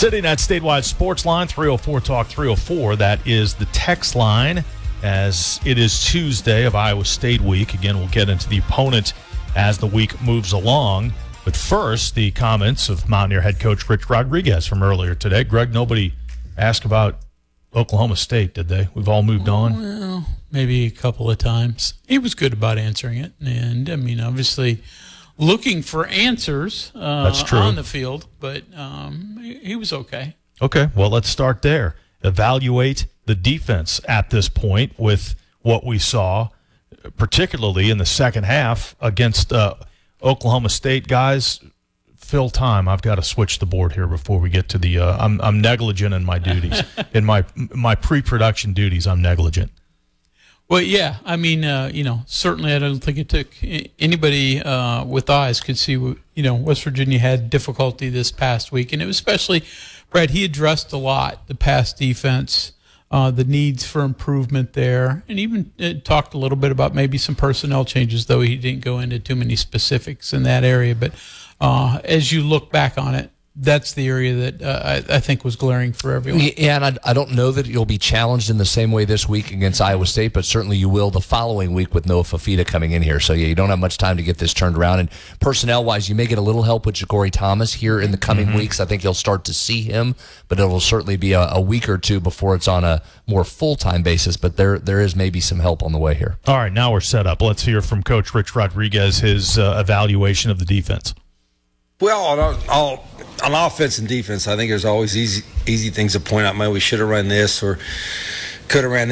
Sitting at Statewide Sports Line, 304 Talk 304. That is the text line as it is Tuesday of Iowa State week. Again, we'll get into the opponent as the week moves along. But first, the comments of Mountaineer head coach Rich Rodriguez from earlier today. Greg, nobody asked about Oklahoma State, did they? We've all moved on. Well, maybe a couple of times. He was good about answering it. And, I mean, obviously looking for answers That's true. on the field, but he was okay. Okay, well, let's start there. Evaluate the defense at this point with what we saw, particularly in the second half against Oklahoma State. Guys, fill time. I've got to switch the board here before we get to the I'm negligent in my duties. In my pre-production duties, I'm negligent. Well, yeah. I mean, certainly I don't think it took anybody with eyes could see, West Virginia had difficulty this past week. And it was especially, Brad, he addressed a lot, the pass defense, the needs for improvement there, and even talked a little bit about maybe some personnel changes, though he didn't go into too many specifics in that area. But as you look back on it, that's the area that I think was glaring for everyone. Yeah, and I don't know that you'll be challenged in the same way this week against Iowa State, but certainly you will the following week with Noah Fafita coming in here. So, yeah, you don't have much time to get this turned around. And personnel-wise, you may get a little help with Ja'Cory Thomas here in the coming weeks. I think you'll start to see him, but it will certainly be a week or two before it's on a more full-time basis. But there is maybe some help on the way here. All right, now we're set up. Let's hear from Coach Rich Rodriguez, his evaluation of the defense. Well, on offense and defense, I think there's always easy things to point out. Man, we should have run this or could have ran